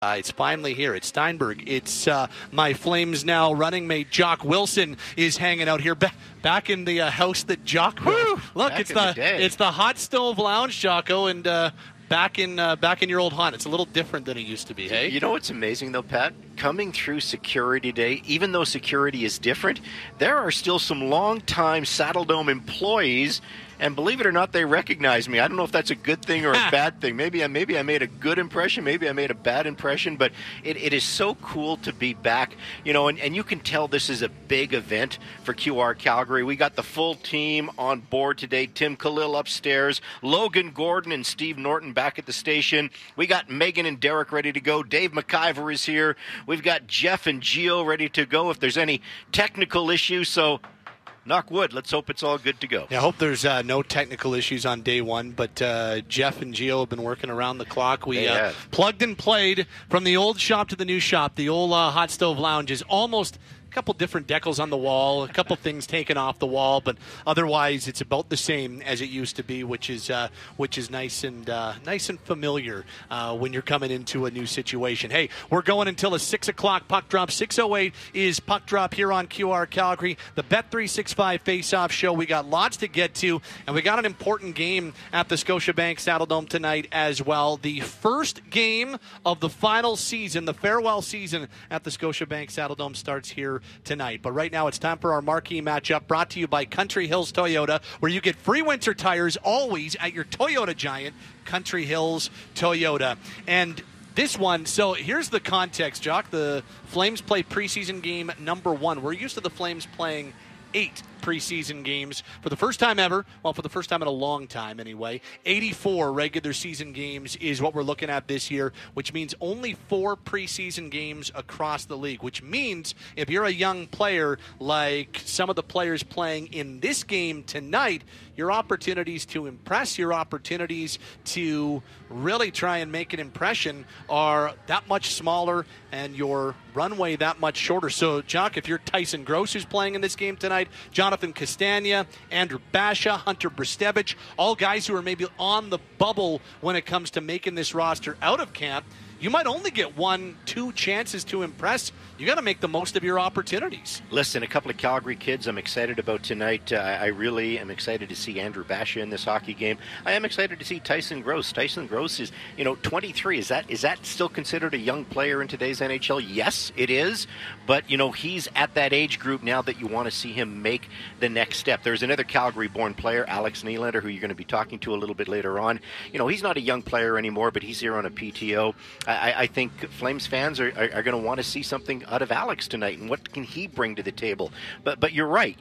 It's finally here. It's Steinberg. It's my Flames now running mate, Jock Wilson, is hanging out here back in the house that Jock built. Look, it's the hot stove lounge, Jocko, and back in your old haunt. It's a little different than it used to be, hey? You know what's amazing, though, Pat? Coming through security day, even though security is different, there are still some long-time Saddle Dome employees, and believe it or not, they recognize me. I don't know if that's a good thing or a bad thing. Maybe I made a good impression. Maybe I made a bad impression. But it is so cool to be back. You know, and you can tell this is a big event for QR Calgary. We got the full team on board today. Tim Khalil upstairs. Logan Gordon and Steve Norton back at the station. We got Megan and Derek ready to go. Dave McIver is here. We've got Jeff and Gio ready to go if there's any technical issues. So knock wood. Let's hope it's all good to go. Yeah, I hope there's no technical issues on day one, but Jeff and Gio have been working around the clock. We plugged and played from the old shop to the new shop. The old Hot Stove Lounge is almost a couple different decals on the wall, a couple things taken off the wall, but otherwise it's about the same as it used to be, which is nice and familiar when you're coming into a new situation. Hey, we're going until a 6 o'clock puck drop. 6:08 is puck drop here on QR Calgary, the Bet365 Face-Off Show. We got lots to get to, and we got an important game at the Scotiabank Saddledome tonight as well. The first game of the final season, the farewell season at the Scotiabank Saddledome, starts here tonight. But right now it's time for our marquee matchup, brought to you by Country Hills Toyota, where you get free winter tires always at your Toyota giant, Country Hills Toyota. And this one, so here's the context, Jock. The Flames play preseason game number 1. We're used to the Flames playing 8 preseason games for the first time ever. Well, for the first time in a long time anyway. 84 regular season games is what we're looking at this year, which means only 4 preseason games across the league, which means if you're a young player like some of the players playing in this game tonight, your opportunities to impress, your opportunities to really try and make an impression are that much smaller and your runway that much shorter. So, Jock, if you're Tyson Gross, who's playing in this game tonight, Jonathan Castagna, Andrew Basha, Hunter Brestevich, all guys who are maybe on the bubble when it comes to making this roster out of camp, you might only get 1-2 chances to impress. You got to make the most of your opportunities. Listen, a couple of Calgary kids I'm excited about tonight. I really am excited to see Andrew Basha in this hockey game. I am excited to see Tyson Gross. Tyson Gross is, 23. Is that still considered a young player in today's NHL? Yes, it is. But, he's at that age group now that you want to see him make the next step. There's another Calgary-born player, Alex Nylander, who you're going to be talking to a little bit later on. He's not a young player anymore, but he's here on a PTO. I think Flames fans are going to want to see something out of Alex tonight, and what can he bring to the table? But you're right.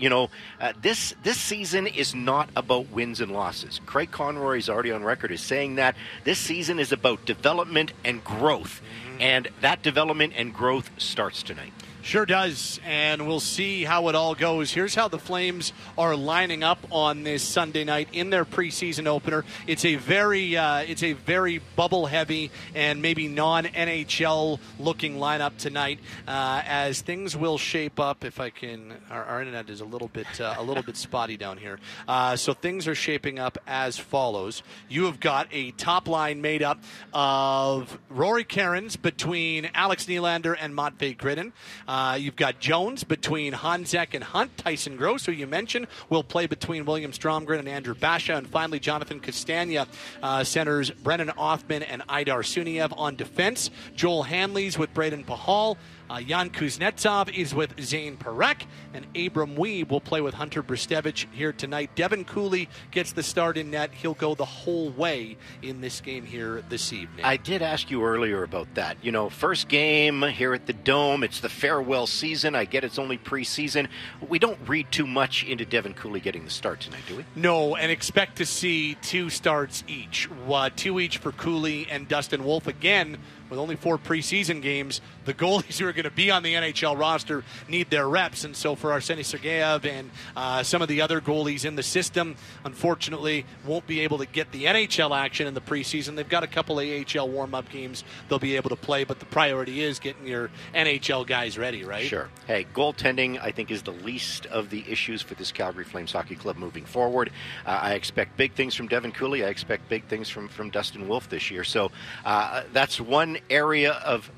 This season is not about wins and losses. Craig Conroy is already on record as saying that this season is about development and growth, and that development and growth starts tonight. Sure does, and we'll see how it all goes. Here's how the Flames are lining up on this Sunday night in their preseason opener. It's a very bubble-heavy and maybe non-NHL looking lineup tonight, as things will shape up. If I can, our internet is a little bit spotty down here. So things are shaping up as follows. You have got a top line made up of Rory Cairns between Alex Nylander and Matvei Gridin. You've got Jones between Hanzek and Hunt. Tyson Gross, who you mentioned, will play between William Stromgren and Andrew Basha. And finally, Jonathan Castagna centers Brennan Othman and Idar Suniev on defense. Joel Hanley's with Braden Pahal. Jan Kuznetsov is with Zane Parekh, and Abram Weeb will play with Hunter Brestevich here tonight. Devin Cooley gets the start in net. He'll go the whole way in this game here this evening. I did ask you earlier about that. First game here at the Dome. It's the farewell season. I get it's only preseason. We don't read too much into Devin Cooley getting the start tonight, do we? No, and expect to see 2 starts each. 2 each for Cooley and Dustin Wolf. Again, with only 4 preseason games, the goalies who are going to be on the NHL roster need their reps. And so for Arseny Sergeyev and some of the other goalies in the system, unfortunately, won't be able to get the NHL action in the preseason. They've got a couple AHL warm-up games they'll be able to play, but the priority is getting your NHL guys ready, right? Sure. Hey, goaltending, I think, is the least of the issues for this Calgary Flames Hockey Club moving forward. I expect big things from Devin Cooley. I expect big things from Dustin Wolf this year. So that's one area of